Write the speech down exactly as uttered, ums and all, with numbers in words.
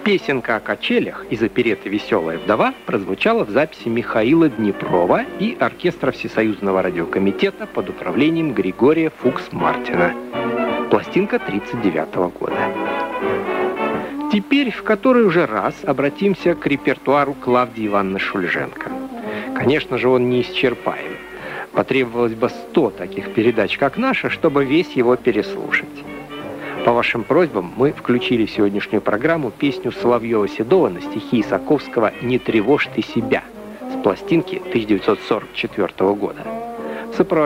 Песенка о качелях из оперетты «Веселая вдова» прозвучала в записи Михаила Днепрова и оркестра Всесоюзного радиокомитета под управлением Григория Фукс-Мартина. Пластинка тридцать девятого года. Теперь в который уже раз обратимся к репертуару Клавдии Ивановны Шульженко. Конечно же, он неисчерпаем. Потребовалось бы сто таких передач, как наша, чтобы весь его переслушать. По вашим просьбам мы включили в сегодняшнюю программу песню Соловьева-Седова на стихи Исаковского «Не тревожь ты себя» с пластинки тысяча девятьсот сорок четвёртого года.